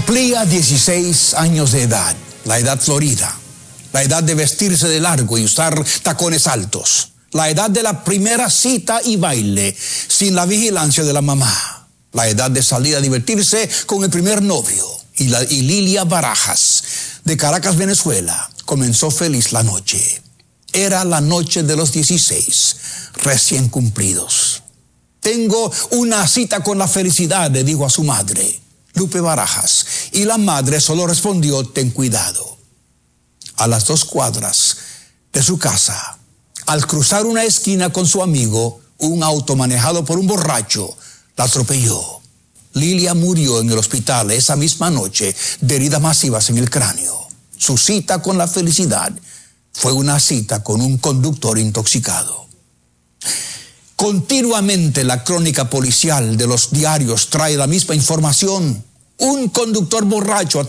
Cumplía 16 años de edad, la edad florida, la edad de vestirse de largo y usar tacones altos, la edad de la primera cita y baile sin la vigilancia de la mamá, la edad de salir a divertirse con el primer novio. Y Lilia Barajas, de Caracas, Venezuela, comenzó feliz la noche. Era la noche de los 16, recién cumplidos. Tengo una cita con la felicidad, le dijo a su madre, Lupe Barajas, y la madre solo respondió, ten cuidado. A las 2 cuadras de su casa, al cruzar una esquina con su amigo, un auto manejado por un borracho la atropelló. Lilia murió en el hospital esa misma noche de heridas masivas en el cráneo. Su cita con la felicidad fue una cita con un conductor intoxicado. Continuamente la crónica policial de los diarios trae la misma información. Un conductor borracho